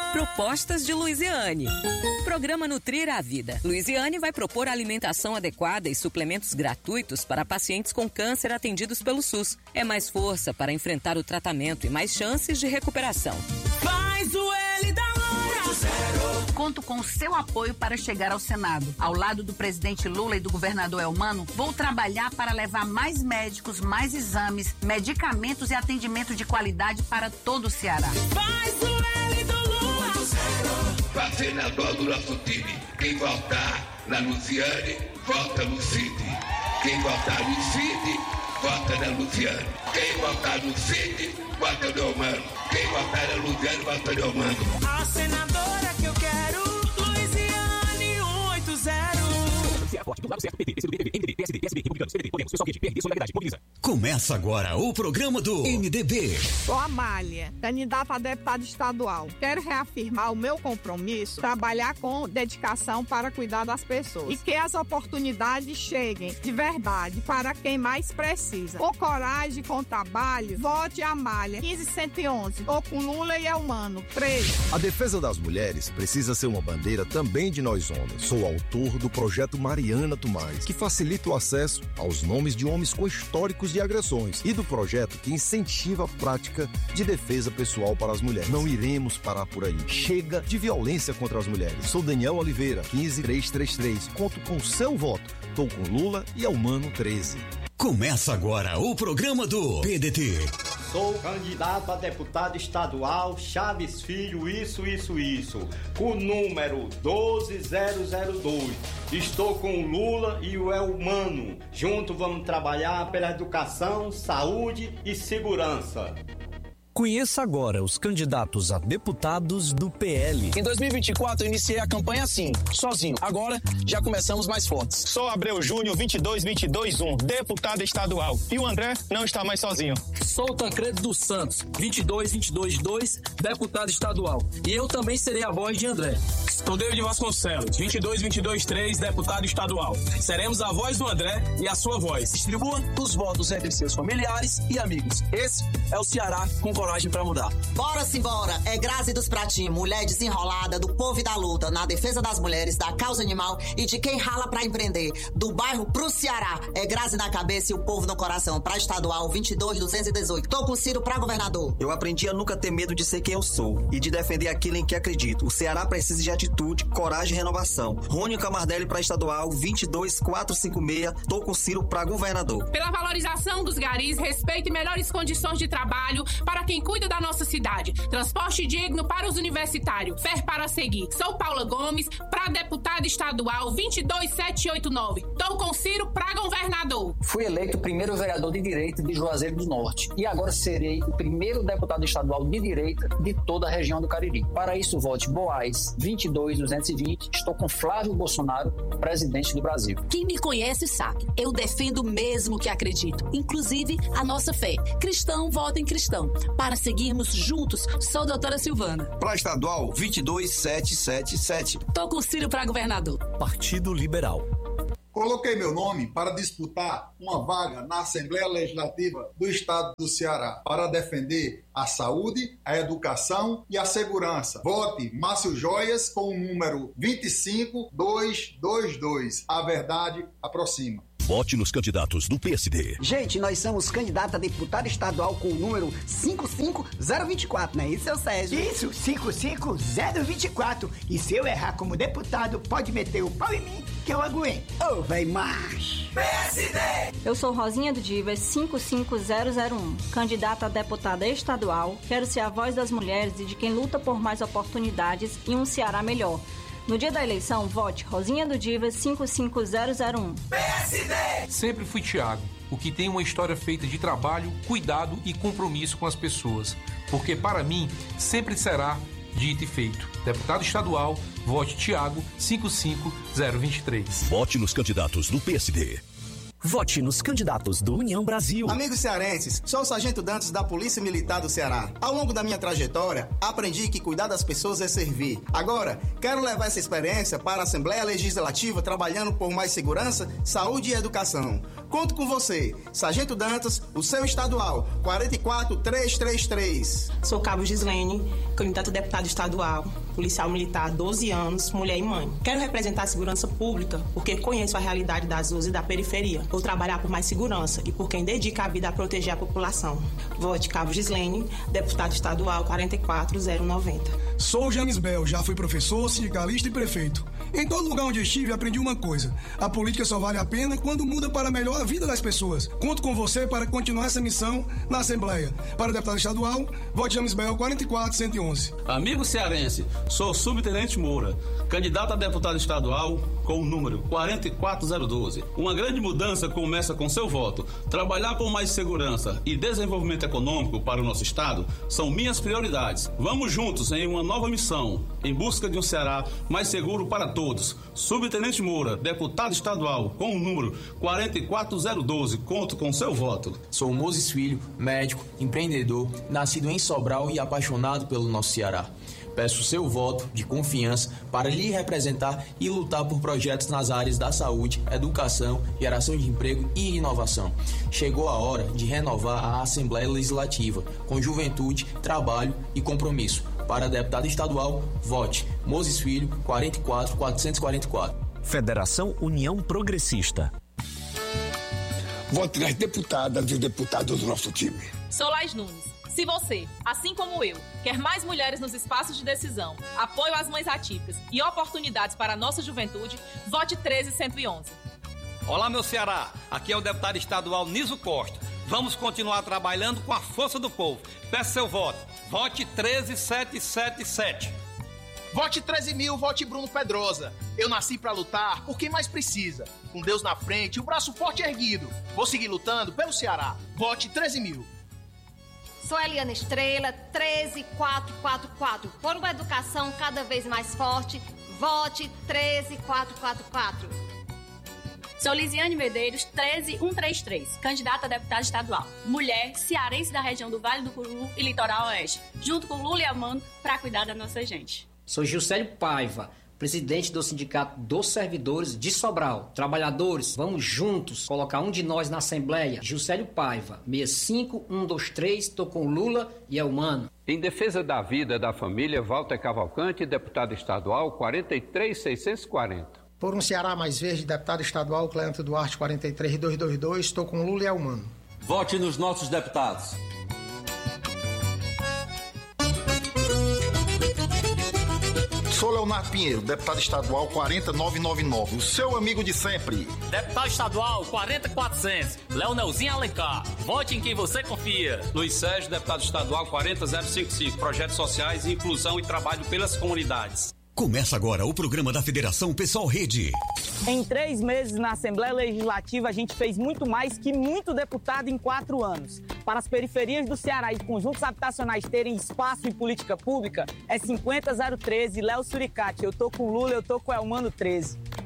Propostas de Luiziane. Programa Nutrir a Vida. Luiziane vai propor alimentação adequada e suplementos gratuitos para pacientes com câncer atendidos pelo SUS. É mais força para enfrentar o tratamento e mais chances de recuperação. Faz o L da hora. Conto com o seu apoio para chegar ao Senado. Ao lado do presidente Lula e do governador Elmano, vou trabalhar para levar mais médicos, mais exames, medicamentos e atendimento de qualidade para todo o Ceará. Faz o L do Lula. Para senador do nosso time, quem votar na Luciane, vota no Cid. Quem votar no Cid, vota na Luciane. Quem votar no Cid, vota no Elmano. Quem votar na Luciane, vota no Elmano. A senadora que eu quero, Luiziane 180. Começa agora o programa do MDB. Sou Amália, candidata a deputada estadual. Quero reafirmar o meu compromisso, trabalhar com dedicação para cuidar das pessoas e que as oportunidades cheguem de verdade para quem mais precisa. Com coragem, com trabalho, vote Amália 15111 ou com Lula e Elmano 13. A defesa das mulheres precisa ser uma bandeira também de nós homens. Sou autor do projeto Mariana Tomás, que facilita o acesso aos nomes de homens com históricos de agressões, e do projeto que incentiva a prática de defesa pessoal para as mulheres. Não iremos parar por aí. Chega de violência contra as mulheres. Sou Daniel Oliveira, 15333. Conto com o seu voto. Tô com Lula e Elmano 13. Começa agora o programa do PDT. Sou candidato a deputado estadual Chaves Filho, isso, com o número 12002. Estou com o Lula e o Elmano. Junto vamos trabalhar pela educação, saúde e segurança. Conheça agora os candidatos a deputados do PL. Em 2024 eu iniciei a campanha assim, sozinho. Agora já começamos mais fortes. Sou Abreu Júnior 22221, deputado estadual. E o André não está mais sozinho. Sou Tancredo dos Santos 22222, deputado estadual. E eu também serei a voz de André. Sou David Vasconcelos 22223, deputado estadual. Seremos a voz do André e a sua voz. Distribua os votos entre seus familiares e amigos. Esse é o Ceará com coragem pra mudar. Bora simbora, é Grazi dos Pratinhos, mulher desenrolada do povo e da luta, na defesa das mulheres, da causa animal e de quem rala pra empreender. Do bairro pro Ceará, é Grazi na cabeça e o povo no coração. Pra estadual 22218. Tô com Ciro pra governador. Eu aprendi a nunca ter medo de ser quem eu sou e de defender aquilo em que acredito. O Ceará precisa de atitude, coragem e renovação. Rônio Camardelli pra estadual 22456. Tô com Ciro pra governador. Pela valorização dos garis, respeito e melhores condições de trabalho para quem cuida da nossa cidade. Transporte digno para os universitários. Fé para seguir. Sou Paula Gomes, para deputada estadual 22789. Tô com Ciro para governador. Fui eleito o primeiro vereador de direita de Juazeiro do Norte e agora serei o primeiro deputado estadual de direita de toda a região do Cariri. Para isso, vote Boaz 22220. Estou com Flávio Bolsonaro, presidente do Brasil. Quem me conhece sabe, eu defendo mesmo que acredito, inclusive a nossa fé. Cristão, vota em cristão. Para seguirmos juntos, sou doutora Silvana. Para estadual 22777. Tô com Ciro para governador. Partido Liberal. Coloquei meu nome para disputar uma vaga na Assembleia Legislativa do Estado do Ceará para defender a saúde, a educação e a segurança. Vote Márcio Joias com o número 25222. A verdade aproxima. Vote nos candidatos do PSD. Gente, nós somos candidato a deputado estadual com o número 55024, não é isso, seu Sérgio? Isso, 55024. E se eu errar como deputado, pode meter o pau em mim, que eu aguento. Ô, véi macho. PSD! Eu sou Rosinha do Divas 55001, candidata a deputada estadual. Quero ser a voz das mulheres e de quem luta por mais oportunidades e um Ceará melhor. No dia da eleição, vote Rosinha do Divas 55001. PSD! Sempre fui Thiago, o que tem uma história feita de trabalho, cuidado e compromisso com as pessoas. Porque para mim, sempre será dito e feito. Deputado estadual, vote Thiago 55023. Vote nos candidatos do PSD. Vote nos candidatos do União Brasil. Amigos cearenses, sou o Sargento Dantas da Polícia Militar do Ceará. Ao longo da minha trajetória, aprendi que cuidar das pessoas é servir. Agora, quero levar essa experiência para a Assembleia Legislativa trabalhando por mais segurança, saúde e educação. Conto com você, Sargento Dantas, o seu estadual, 44333. Sou Cabo Gislene, candidato a deputado estadual, policial militar, 12 anos, mulher e mãe. Quero representar a segurança pública porque conheço a realidade das ruas e da periferia. Vou trabalhar por mais segurança e por quem dedica a vida a proteger a população. Vote Cabo Gislene, deputado estadual 44090. Sou James Bell, já fui professor, sindicalista e prefeito. Em todo lugar onde estive, aprendi uma coisa: a política só vale a pena quando muda para melhor a vida das pessoas. Conto com você para continuar essa missão na Assembleia. Para deputado estadual, vote James Bell 44111. Amigo cearense, sou o Subtenente Moura, candidato a deputado estadual com o número 44012. Uma grande mudança começa com seu voto. Trabalhar por mais segurança e desenvolvimento econômico para o nosso estado são minhas prioridades. Vamos juntos em uma nova missão, em busca de um Ceará mais seguro para todos. Subtenente Moura, deputado estadual com o número 44012. Conto com seu voto. Sou Moses Filho, médico, empreendedor, nascido em Sobral e apaixonado pelo nosso Ceará. Peço seu voto de confiança para lhe representar e lutar por projetos nas áreas da saúde, educação, geração de emprego e inovação. Chegou a hora de renovar a Assembleia Legislativa com juventude, trabalho e compromisso. Para deputado estadual, vote Moses Filho 44444. Federação União Progressista. Vote nas deputadas e os deputados do nosso time. Sou Laís Nunes. Se você, assim como eu, quer mais mulheres nos espaços de decisão, apoio às mães atípicas e oportunidades para a nossa juventude, vote 13111. Olá, meu Ceará. Aqui é o deputado estadual Niso Costa. Vamos continuar trabalhando com a força do povo. Peço seu voto. Vote 13777. Vote 13.000, vote Bruno Pedrosa. Eu nasci pra lutar por quem mais precisa. Com Deus na frente e o braço forte erguido. Vou seguir lutando pelo Ceará. Vote 13.000. Sou Eliana Estrela, 13444. Por uma educação cada vez mais forte, vote 13444. Sou Lisiane Medeiros, 13133, candidata a deputada estadual. Mulher, cearense da região do Vale do Cururu e Litoral Oeste, junto com Lula e Amando, para cuidar da nossa gente. Sou Gilcélio Paiva, presidente do Sindicato dos Servidores de Sobral. Trabalhadores, vamos juntos colocar um de nós na Assembleia. Gilcélio Paiva, 65123, estou com Lula e Elmano. Em defesa da vida da família, Walter Cavalcante, deputado estadual, 43640. Por um Ceará mais verde, deputado estadual Cleanto Duarte, 43222, estou com Lula e Elmano. Vote nos nossos deputados. Sou Leonardo Pinheiro, deputado estadual 40999, o seu amigo de sempre. Deputado estadual 40400, Leonelzinho Alencar. Vote em quem você confia. Luiz Sérgio, deputado estadual 40055, Projetos Sociais, Inclusão e Trabalho pelas Comunidades. Começa agora o programa da Federação Pessoal Rede. Em 3 meses na Assembleia Legislativa, a gente fez muito mais que muito deputado em 4 anos. Para as periferias do Ceará e conjuntos habitacionais terem espaço em política pública, é 50013, Léo Suricati. Eu tô com Lula, eu tô com Elmano 13.